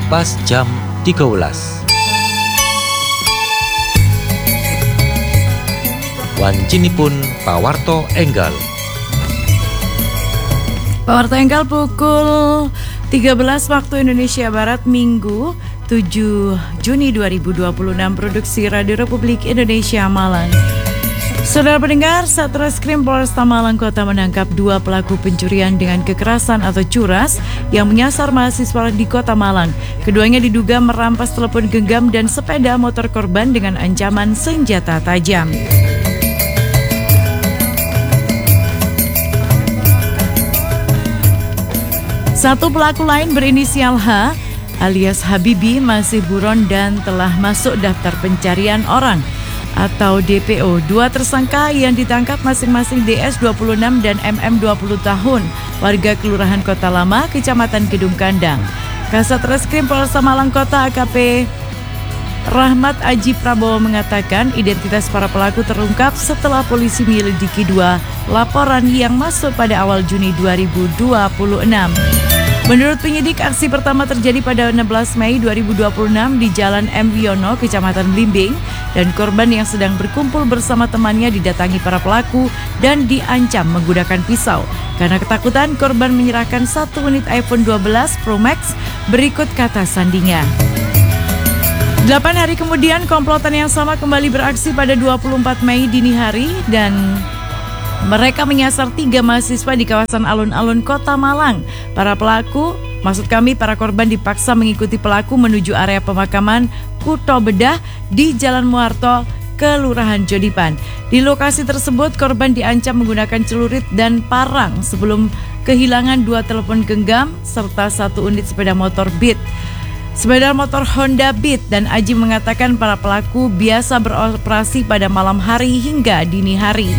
pas jam 13. Wancinipun pawarto enggal. Pawarto enggal pukul 13 waktu Indonesia Barat Minggu 7 Juni 2026, produksi Radio Republik Indonesia Malang. Saudara pendengar, Satreskrim Polresta Malang Kota menangkap 2 pelaku pencurian dengan kekerasan atau curas yang menyasar mahasiswa di Kota Malang. Keduanya diduga merampas telepon genggam dan sepeda motor korban dengan ancaman senjata tajam. Satu pelaku lain berinisial H alias Habibi masih buron dan telah masuk daftar pencarian orang atau DPO. 2 tersangka yang ditangkap masing-masing DS 26 dan MM 20 tahun, warga Kelurahan Kota Lama, Kecamatan Kedung Kandang. Kasat Reskrim Polresta Malang Kota AKP Rahmat Aji Prabowo mengatakan identitas para pelaku terungkap setelah polisi menyelidiki 2 laporan yang masuk pada awal Juni 2026. Menurut penyidik, aksi pertama terjadi pada 16 Mei 2026 di Jalan M. Wiono, Kecamatan Blimbing, dan korban yang sedang berkumpul bersama temannya didatangi para pelaku dan diancam menggunakan pisau. Karena ketakutan, korban menyerahkan 1 unit iPhone 12 Pro Max berikut kata sandinya. 8 hari kemudian, komplotan yang sama kembali beraksi pada 24 Mei dini hari dan mereka menyasar 3 mahasiswa di kawasan alun-alun Kota Malang. Para korban dipaksa mengikuti pelaku menuju area pemakaman Kuto Bedah di Jalan Muarto, Kelurahan Jodipan. Di lokasi tersebut, korban diancam menggunakan celurit dan parang sebelum kehilangan 2 telepon genggam serta 1 unit sepeda motor Beat. Sepeda motor Honda Beat, dan Aji mengatakan para pelaku biasa beroperasi pada malam hari hingga dini hari.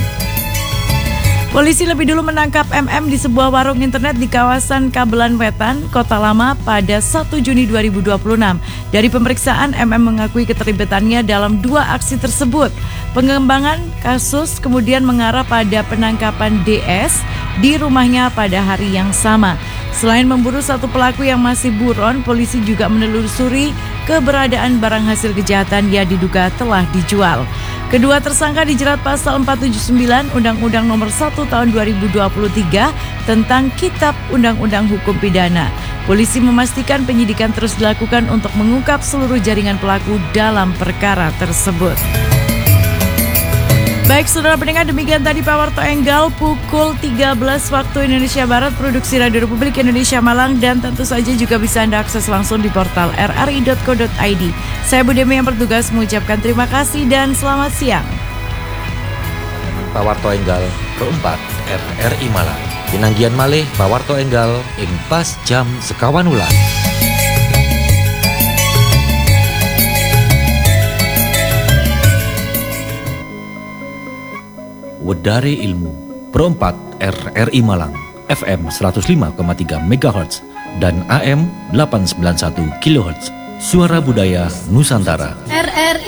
Polisi lebih dulu menangkap MM di sebuah warung internet di kawasan Kabelan Wetan, Kota Lama pada 1 Juni 2026. Dari pemeriksaan, MM mengakui keterlibatannya dalam 2 aksi tersebut. Pengembangan kasus kemudian mengarah pada penangkapan DS di rumahnya pada hari yang sama. Selain memburu 1 pelaku yang masih buron, polisi juga menelusuri keberadaan barang hasil kejahatan yang diduga telah dijual. Kedua tersangka dijerat pasal 479 Undang-Undang Nomor 1 Tahun 2023 tentang Kitab Undang-Undang Hukum Pidana. Polisi memastikan penyidikan terus dilakukan untuk mengungkap seluruh jaringan pelaku dalam perkara tersebut. Baik saudara pendengar, demikian tadi Pawarto Enggal pukul 13 waktu Indonesia Barat, produksi Radio Republik Indonesia Malang, dan tentu saja juga bisa Anda akses langsung di portal rri.co.id. Saya Budemi yang bertugas mengucapkan terima kasih dan selamat siang. Pawarto Enggal keempat RRI Malang. Pinanggian malih Pawarto Enggal ing pas jam sekawan ulas. Wedare Ilmu Perempat RRI Malang FM 105,3 MHz dan AM 891 kHz. Suara Budaya Nusantara. RRI